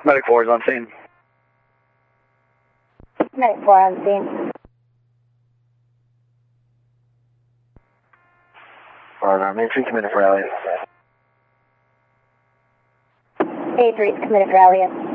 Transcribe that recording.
Medic 4 is on scene. Medic 4 on scene. Main 3 committed for Elliot. A3 is committed for Elliot.